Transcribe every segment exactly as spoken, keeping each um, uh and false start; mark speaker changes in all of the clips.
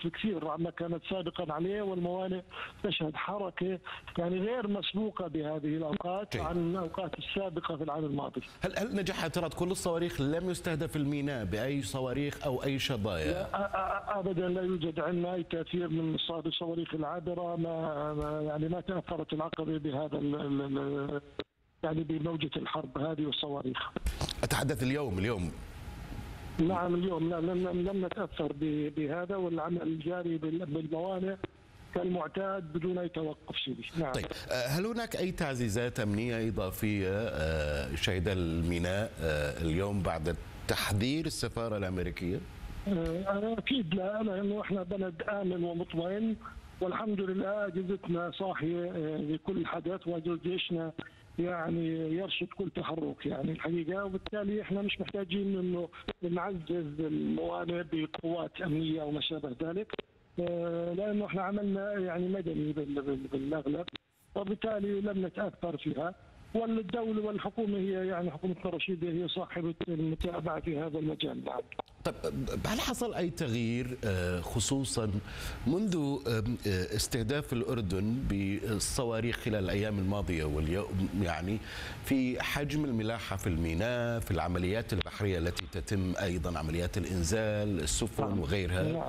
Speaker 1: تختلف كثير عما كانت سابقا عليه، والموانئ تشهد حركة يعني غير مسبوقة بهذه الأوقات عن الأوقات السابقة في العام الماضي.
Speaker 2: هل هل نجح اعتراض كل الصواريخ؟ لم يستهدف الميناء بأي صواريخ أو أي شظايا؟
Speaker 1: لا أبدا، لا يوجد عندنا أي تأثير من الصواريخ العابرة. ما يعني ما تأثرت العقبة بهذا يعني بموجة الحرب هذه والصواريخ.
Speaker 2: أتحدث اليوم اليوم
Speaker 1: نعم اليوم لا لم, لم نتأثر بهذا، والعمل الجاري بالموانئ كالمعتاد بدون أي توقف شديد. نعم.
Speaker 2: طيب هل هناك أي تعزيزات أمنية إضافية شهد الميناء اليوم بعد تحذير السفارة الأمريكية؟
Speaker 1: أكيد لا، لأنه إحنا بلد آمن ومطمئن والحمد لله، أجهزتنا صاحية لكل حدث وجيشنا يعني يرصد كل تحرك يعني الحقيقة، وبالتالي احنا مش محتاجين انه نعزز الموانئ بقوات امنية وما شابه ذلك، لانه احنا عملنا يعني مدني بالاغلب، وبالتالي لم نتاثر فيها. والدولة والحكومة هي يعني حكومة الرشيدة هي صاحبة المتابعة في هذا المجال. نعم.
Speaker 2: طيب هل حصل أي تغيير خصوصا منذ استهداف الأردن بالصواريخ خلال الأيام الماضية واليوم، يعني في حجم الملاحة في الميناء، في العمليات البحرية التي تتم، أيضا عمليات الإنزال، السفن وغيرها؟
Speaker 1: نعم.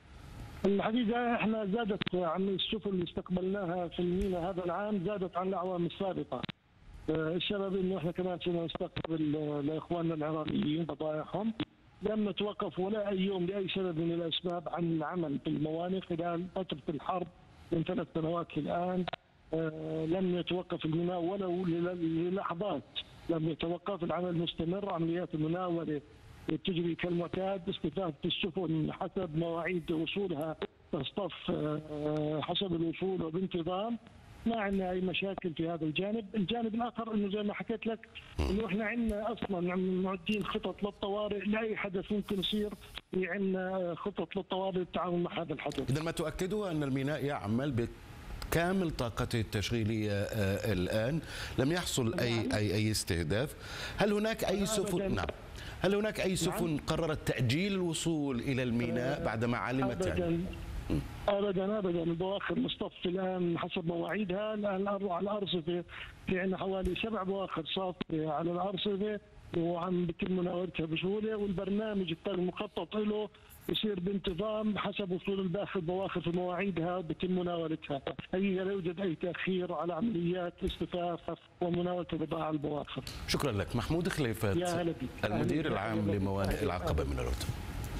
Speaker 1: الحقيقة احنا زادت عن السفن اللي استقبلناها في الميناء هذا العام، زادت عن الأعوام السابقة. السبب انه احنا كمان سنستقبل لاخواننا العراقيين بضائعهم. لم نتوقف ولا اي يوم لاي سبب من الاسباب عن العمل في الموانئ خلال فتره الحرب من ثلاث سنوات الان. آه لم يتوقف الميناء ولو للحظات، لم يتوقف العمل مستمر. عمليات المناوله تجري كالمعتاد، استفادة السفن حسب مواعيد وصولها تصطف آه حسب الوصول وبانتظام. ما عندنا اي مشاكل في هذا الجانب. الجانب الاخر انه زي ما حكيت لك انه احنا عندنا اصلا معدين خطط للطوارئ لاي حدث ممكن يصير، في عندنا خطط للطوارئ للتعامل مع هذا الحدث.
Speaker 2: اذا ما تؤكدوا ان الميناء يعمل بكامل طاقته التشغيليه الان، لم يحصل اي اي اي استهداف. هل هناك اي سفن نعم هل هناك اي سفن قررت تاجيل الوصول الى الميناء بعدما علمت؟
Speaker 1: أبداً. ابدا ابدا البواخر مصطف الان حسب مواعيدها. الان على الارصفه في عندنا حوالي سبع بواخر صافيه على الارصفه وعم بتم مناولتها بسهوله، والبرنامج المخطط له يصير بانتظام حسب وصول الباخر البواخر في مواعيدها بتم مناولتها. هي لا يوجد اي تاخير على عمليات اصطفاف ومناوله بضاعه البواخر.
Speaker 2: شكرا لك. محمود خليفة المدير العام لموانئ العقبة من الأردن.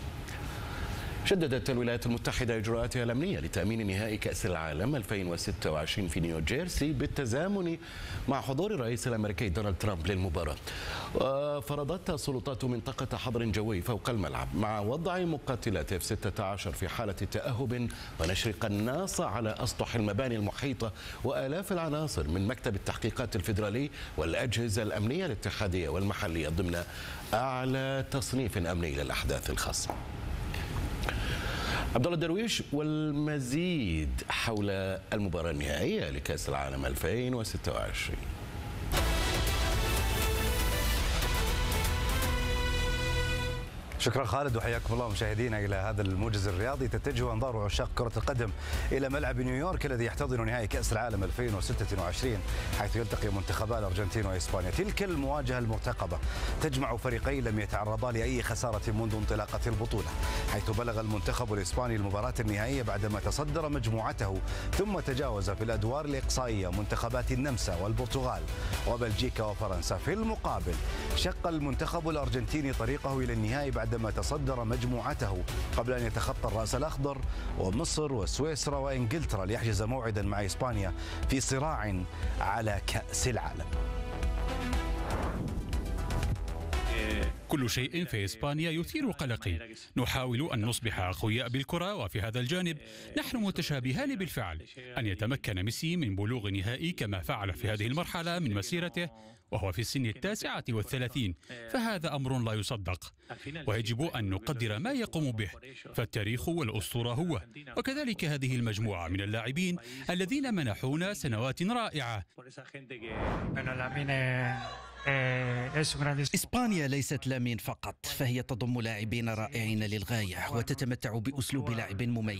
Speaker 2: شددت الولايات المتحدة إجراءاتها الأمنية لتأمين نهائي كأس العالم ألفين وستة وعشرين في نيوجيرسي بالتزامن مع حضور الرئيس الأمريكي دونالد ترامب للمباراة. وفرضت سلطات منطقة حظر جوي فوق الملعب مع وضع مقاتلات إف ستة عشر في حالة تأهب ونشر قناصة على أسطح المباني المحيطة، وآلاف العناصر من مكتب التحقيقات الفيدرالي والأجهزة الأمنية الاتحادية والمحلية ضمن أعلى تصنيف أمني للأحداث الخاصة. عبد الله درويش، والمزيد حول المباراة النهائية لكأس العالم ألفين وستة وعشرين.
Speaker 3: شكرا خالد وحياكم الله مشاهدينا الى هذا الموجز الرياضي. تتجه انظار عشاق كرة القدم الى ملعب نيويورك الذي يحتضن نهائي كأس العالم ألفين وستة وعشرين، حيث يلتقي منتخبا الارجنتين واسبانيا. تلك المواجهة المرتقبة تجمع فريقين لم يتعرضا لاي خسارة منذ انطلاقة البطولة، حيث بلغ المنتخب الاسباني المباراة النهائية بعدما تصدر مجموعته ثم تجاوز في الادوار الاقصائية منتخبات النمسا والبرتغال وبلجيكا وفرنسا. في المقابل شق المنتخب الارجنتيني طريقه الى النهائي بعد عندما تصدر مجموعته قبل أن يتخطى الرأس الأخضر ومصر وسويسرا وإنجلترا ليحجز موعدا مع إسبانيا في صراع على كأس العالم.
Speaker 4: كل شيء في إسبانيا يثير قلقي. نحاول أن نصبح أقوياء بالكرة، وفي هذا الجانب نحن متشابهان بالفعل. أن يتمكن ميسي من بلوغ نهائي كما فعل في هذه المرحلة من مسيرته وهو في السن التاسعة والثلاثين، فهذا أمر لا يصدق، ويجب أن نقدر ما يقوم به، فالتاريخ والأسطورة هو، وكذلك هذه المجموعة من اللاعبين الذين منحونا سنوات رائعة.
Speaker 5: إسبانيا ليست لامين فقط، فهي تضم لاعبين رائعين للغاية وتتمتع بأسلوب لعب مميز.